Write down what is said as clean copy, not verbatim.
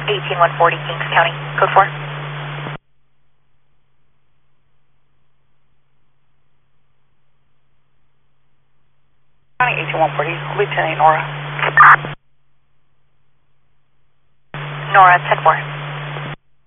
18140 Kings County, code 4. County 18140, Lieutenant Nora. Nora, 10-4.